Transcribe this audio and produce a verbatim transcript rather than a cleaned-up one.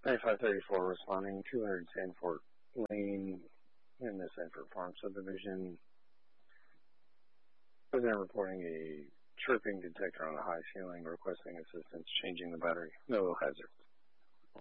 ninety-five thirty-four responding, two hundred Sanford Lane in the Sanford Farm subdivision. Resident reporting a chirping detector on the high ceiling, requesting assistance changing the battery. No hazard.